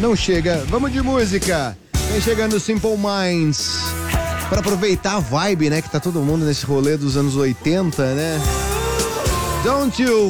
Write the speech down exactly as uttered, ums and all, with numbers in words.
não chega. Vamos de música. Vem chegando Simple Minds. Pra aproveitar a vibe, né? Que tá todo mundo nesse rolê dos anos oitenta, né? Don't You